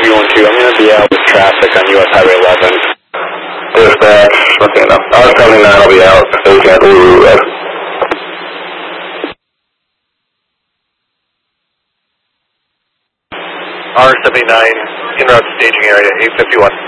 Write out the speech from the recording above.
312. I'm going to be out with traffic on US Highway 11. Dispatch, okay, no. R79 will be out. So we can't leave it. R79, in route staging area, 851.